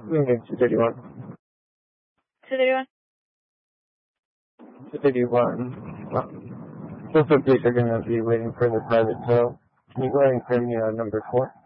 Union 231. 231? 231. Social police are going to be waiting for the private tow. Can you go ahead and clear me number 4?